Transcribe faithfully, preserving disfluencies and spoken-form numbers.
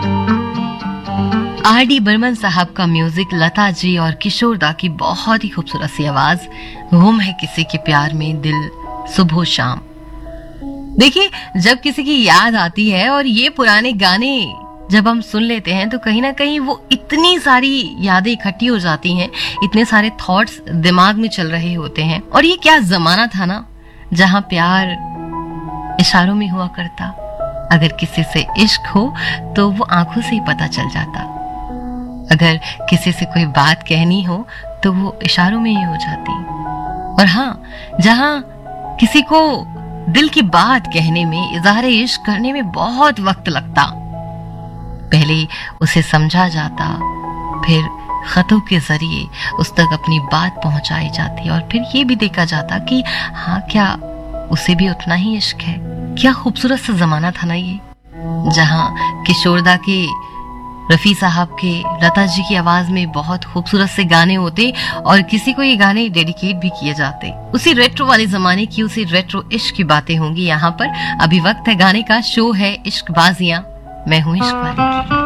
R D Burman साहब का music, Lata ji और किशोर दा की बहुत ही खूबसूरत सी आवाज, गुम है किसी के प्यार में दिल सुबह शाम। देखिए, जब किसी की याद आती है और ये पुराने गाने जब हम सुन लेते हैं तो कहीं ना कहीं वो इतनी सारी यादें इकट्ठी हो जाती हैं, इतने सारे थॉट्स दिमाग में चल रहे होते हैं। और ये क्या जमाना था ना, जहां प्यार इशारों में हुआ करता। अगर किसी से इश्क हो तो वो आंखों से ही पता चल जाता। अगर किसी से कोई बात कहनी हो तो वो इशारों में ही हो जाती। और हाँ, जहां किसी को दिल की बात कहने में, इज़हार इश्क करने में बहुत वक्त लगता, पहले उसे समझा जाता, फिर खतों के जरिए उस तक अपनी बात पहुंचाई जाती और फिर ये भी देखा जाता कि हाँ, क्या उसे भी उतना ही इश्क है। क्या खूबसूरत सा जमाना था ना ये, जहां किशोरदा के, रफी साहब के, लता जी की आवाज में बहुत खूबसूरत से गाने होते और किसी को ये गाने डेडिकेट भी किए जाते। उसी रेट्रो वाले जमाने की, उसी रेट्रो इश्क की बातें होंगी यहाँ पर। अभी वक्त है गाने का, शो है इश्क बाजियां, मैं हूं इश्क वाली की।